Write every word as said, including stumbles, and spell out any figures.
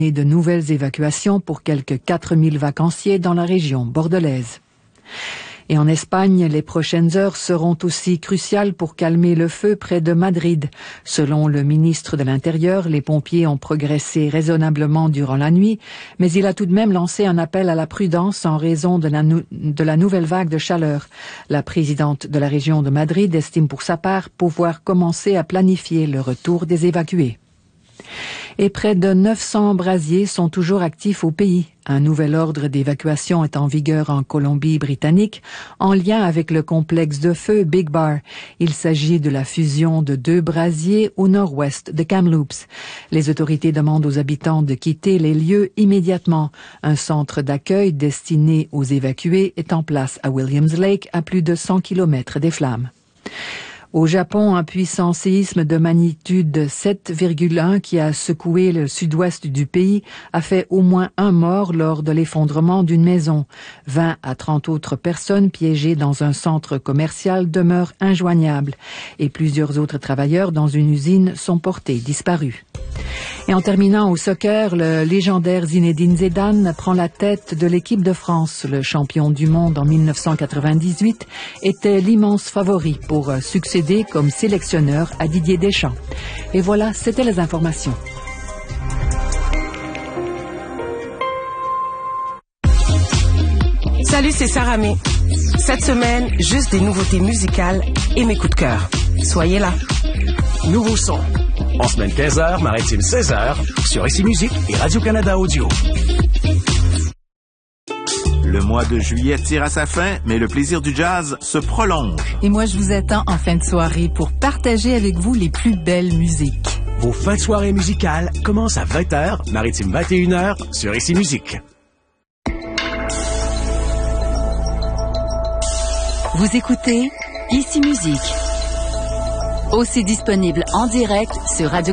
et de nouvelles évacuations pour quelques quatre mille vacanciers dans la région bordelaise. Et en Espagne, les prochaines heures seront aussi cruciales pour calmer le feu près de Madrid. Selon le ministre de l'Intérieur, les pompiers ont progressé raisonnablement durant la nuit, mais il a tout de même lancé un appel à la prudence en raison de la, nou- de la nouvelle vague de chaleur. La présidente de la région de Madrid estime pour sa part pouvoir commencer à planifier le retour des évacués. Et près de neuf cents brasiers sont toujours actifs au pays. Un nouvel ordre d'évacuation est en vigueur en Colombie-Britannique, en lien avec le complexe de feu Big Bar. Il s'agit de la fusion de deux brasiers au nord-ouest de Kamloops. Les autorités demandent aux habitants de quitter les lieux immédiatement. Un centre d'accueil destiné aux évacués est en place à Williams Lake, à plus de cent kilomètres des flammes. Au Japon, un puissant séisme de magnitude sept virgule un qui a secoué le sud-ouest du pays a fait au moins un mort lors de l'effondrement d'une maison. vingt à trente autres personnes piégées dans un centre commercial demeurent injoignables et plusieurs autres travailleurs dans une usine sont portés disparus. Et en terminant au soccer, le légendaire Zinedine Zidane prend la tête de l'équipe de France. Le champion du monde en mille neuf cent quatre-vingt-dix-huit était l'immense favori pour succéder comme sélectionneur à Didier Deschamps. Et voilà, c'était les informations. Salut, c'est Sarah May. Cette semaine, juste des nouveautés musicales et mes coups de cœur. Soyez là. Nouveau son. En semaine quinze heures, maritime seize heures, sur Ici Musique et Radio-Canada Audio. Le mois de juillet tire à sa fin, mais le plaisir du jazz se prolonge. Et moi, je vous attends en fin de soirée pour partager avec vous les plus belles musiques. Vos fins de soirée musicales commencent à vingt heures, maritime vingt et une heures, sur Ici Musique. Vous écoutez Ici Musique. Aussi disponible en direct sur Radio